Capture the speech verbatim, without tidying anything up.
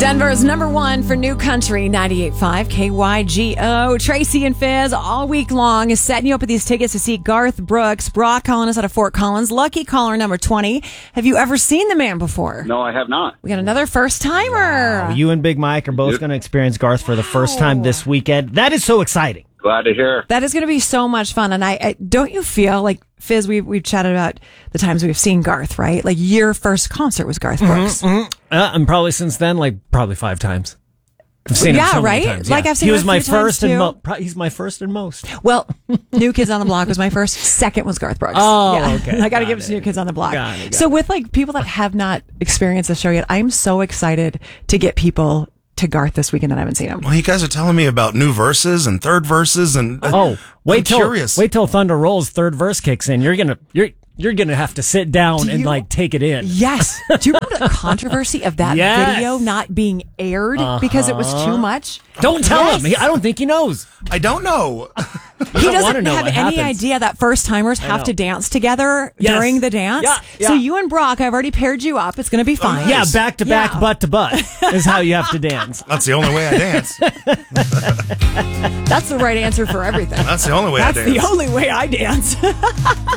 Denver's number one for new country, ninety-eight point five K Y G O. Tracy and Fizz all week long is setting you up with these tickets to see Garth Brooks. Brock calling us out of Fort Collins. Lucky caller number twenty. Have you ever seen the man before? No, I have not. We got another first timer. Wow. You and Big Mike are both Yep. going to experience Garth for the first time this weekend. That is so exciting. Glad to hear. That is going to be so much fun. And I, I don't you feel like, Fizz, we've, we've chatted about the times we've seen Garth, right? Like your first concert was Garth Brooks. Mm-hmm, mm-hmm. Uh, and probably since then, like probably five times. I've seen Yeah, him so many right? times. Like, yeah. I've seen he him was a my few times, first and too. mo- pro- he's my first and most. Well, New Kids on the Block was my first. Second was Garth Brooks. Oh, yeah. okay. I got to Got give it to it. New Kids on the Block. Got it, got so it. with like people that have not experienced the show yet, I'm so excited to get people to Garth this weekend that I haven't seen him. Well, you guys are telling me about new verses and third verses, and Oh, wait I'm till curious. wait till Thunder Rolls third verse kicks in. You're gonna you're you're gonna have to sit down Do and you- like take it in. Yes. Do you remember the controversy of that Yes. video not being aired because it was too much? Don't tell Yes. him. He, I don't think he knows. I don't know. He don't wanna doesn't know have what any happens. idea that first timers have know. to dance together Yes. during the dance. Yeah, yeah. So you and Brock, I've already paired you up. It's going to be fine. Yeah, back to back, Yeah. butt to butt is how you have to dance. That's the only way I dance. That's the right answer for everything. That's the only way That's I dance. the only way I dance.